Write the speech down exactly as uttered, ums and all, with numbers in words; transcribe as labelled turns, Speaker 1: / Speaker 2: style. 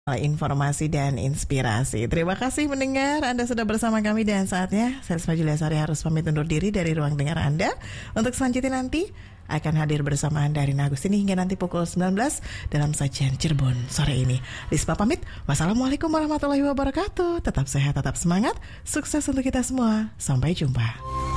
Speaker 1: informasi dan inspirasi. Terima kasih mendengar, Anda sudah bersama kami dan saatnya Selsma Juliasari harus pamit undur diri dari ruang dengar Anda. Untuk selanjutnya nanti akan hadir bersama Anda Rina Agustini hingga nanti pukul sembilan belas dalam sajian Cirebon sore ini. Rispa pamit. Wassalamualaikum warahmatullahi wabarakatuh. Tetap sehat, tetap semangat. Sukses untuk kita semua. Sampai jumpa.